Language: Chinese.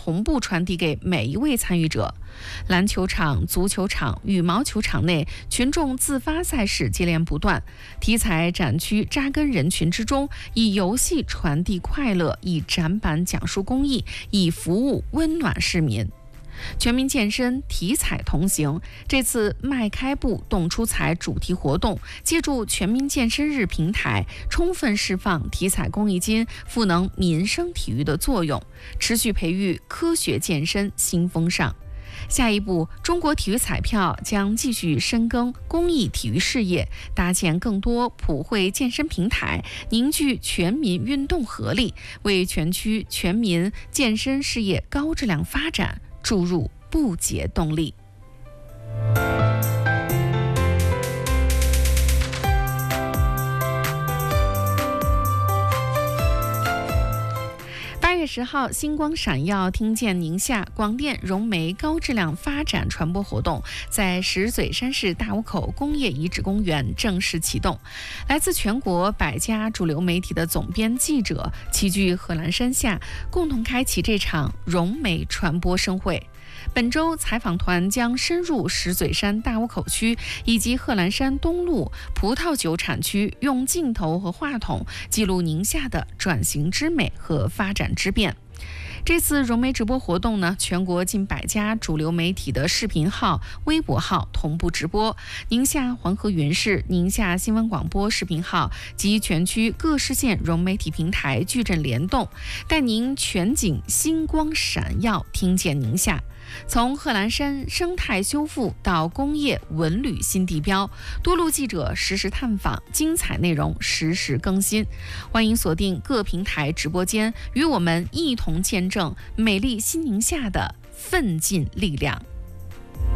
同步传递给每一位参与者。篮球场、足球场、羽毛球场内，群众自发赛事接连不断。体彩展区扎根人群之中，以游戏传递快乐，以展板讲述公益，以服务温暖市民。全民健身，体彩同行。这次迈开步动出彩主题活动，借助全民健身日平台，充分释放体彩公益金赋能民生体育的作用，持续培育科学健身新风尚。下一步，中国体育彩票将继续深耕公益体育事业，搭建更多普惠健身平台，凝聚全民运动合力，为全区全民健身事业高质量发展注入不竭动力。8月10号，星光闪耀，听见宁夏广电融媒高质量发展传播活动在石嘴山市大坞口工业遗址公园正式启动。来自全国100家主流媒体的总编记者齐聚贺兰山下，共同开启这场融媒传播盛会。本周采访团将深入石嘴山大坞口区以及贺兰山东路葡萄酒产区，用镜头和话筒记录宁夏的转型之美和发展之变。这次融媒直播活动呢，全国近100家主流媒体的视频号、微博号同步直播，宁夏黄河云视、宁夏新闻广播视频号及全区各市县融媒体平台矩阵联动，带您全景星光闪耀，听见宁夏。从贺兰山生态修复到工业文旅新地标，多路记者实时探访，精彩内容实时更新。欢迎锁定各平台直播间，与我们一同见证美丽新宁夏的奋进力量。